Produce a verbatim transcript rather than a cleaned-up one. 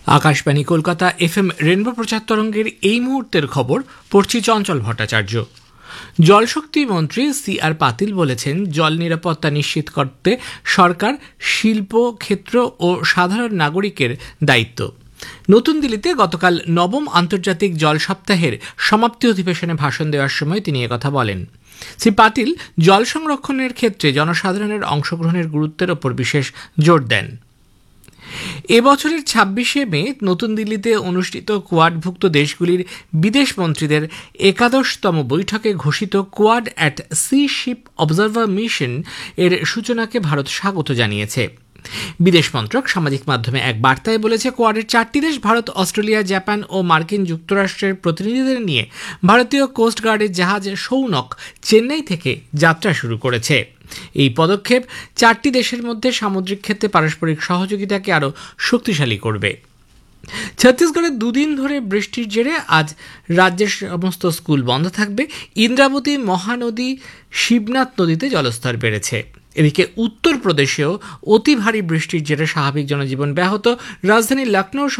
Akashvani Kolkata FM rainbow প্রচার তরঙ্গের এই মুহূর্তের খবর পড়ছি চঞ্চল ভট্টাচার্য। জলশক্তি মন্ত্রী সি আর পাতিল বলেছেন, জল নিরাপত্তা নিশ্চিত করতে সরকার, শিল্প ক্ষেত্র ও সাধারণ নাগরিকের দায়িত্ব। নতুন দিল্লিতে গতকাল নবম আন্তর্জাতিক জল সপ্তাহের সমাপ্তি অধিবেশনে ভাষণ দেওয়ার সময় তিনি একথা বলেন। শ্রী পাতিল জল সংরক্ষণের ক্ষেত্রে জনসাধারণের অংশগ্রহণের গুরুত্বের ওপর বিশেষ জোর দেন। এবছরের ছাব্বিশে মে নতুন দিল্লিতে অনুষ্ঠিত কোয়াডভুক্ত দেশগুলির বিদেশ মন্ত্রীদের একাদশতম বৈঠকে ঘোষিত quad at C sheep observer mission এর সূচনাকে ভারত স্বাগত জানিয়েছে। বিদেশ মন্ত্রক সামাজিক মাধ্যমে এক বার্তায় বলেছে, কোয়াডের চারটি দেশ ভারত, অস্ট্রেলিয়া, জাপান ও মার্কিন যুক্তরাষ্ট্রের প্রতিনিধিদের নিয়ে ভারতীয় কোস্ট গার্ডের জাহাজ সৌনক চেন্নাই থেকে যাত্রা শুরু করেছে। এই পদক্ষেপ চারটি দেশের মধ্যে সামুদ্রিক ক্ষেত্রে পারস্পরিক সহযোগিতাকে আরও শক্তিশালী করবে। ছত্তিশগড়ে দুদিন ধরে বৃষ্টির জেরে আজ রাজ্যের সমস্ত স্কুল বন্ধ থাকবে। ইন্দ্রাবতী, মহানদী, শিবনাথ নদীতে জলস্তর বেড়েছে। এদিকে উত্তরপ্রদেশেও অতি ভারী বৃষ্টির জেরে স্বাভাবিক জনজীবন ব্যাহত। রাজধানী লখনৌ